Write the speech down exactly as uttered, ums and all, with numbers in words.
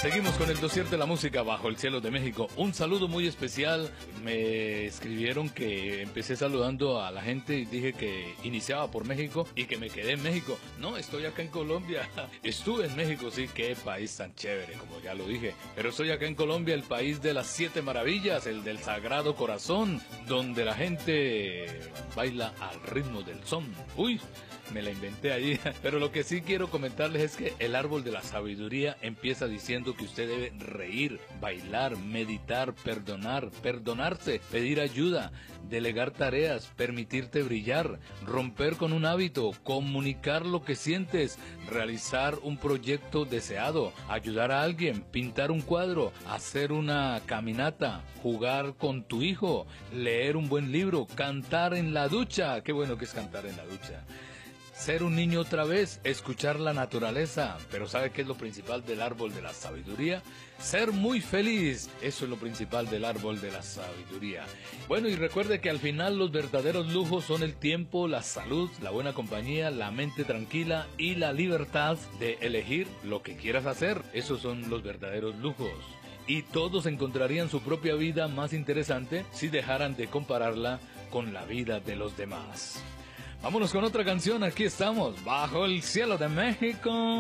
Seguimos con el dossier de la música bajo el cielo de México. Un saludo muy especial. Me escribieron que empecé saludando a la gente y dije que iniciaba por México y que me quedé en México. No, estoy acá en Colombia. Estuve en México, sí, qué país tan chévere, como ya lo dije. Pero estoy acá en Colombia, el país de las siete maravillas, el del Sagrado Corazón, donde la gente baila al ritmo del son. Uy, me la inventé allí, pero lo que sí quiero comentarles es que el árbol de la sabiduría empieza diciendo que usted debe reír, bailar, meditar, perdonar, perdonarse, pedir ayuda, delegar tareas, permitirte brillar, romper con un hábito, comunicar lo que sientes, realizar un proyecto deseado, ayudar a alguien, pintar un cuadro, hacer una caminata, jugar con tu hijo, leer un buen libro, cantar en la ducha. Qué bueno que es cantar en la ducha. Ser un niño otra vez, escuchar la naturaleza, pero ¿sabe qué es lo principal del árbol de la sabiduría? Ser muy feliz, eso es lo principal del árbol de la sabiduría. Bueno, y recuerde que al final los verdaderos lujos son el tiempo, la salud, la buena compañía, la mente tranquila y la libertad de elegir lo que quieras hacer. Esos son los verdaderos lujos. Y todos encontrarían su propia vida más interesante si dejaran de compararla con la vida de los demás. Vámonos con otra canción, aquí estamos, bajo el cielo de México.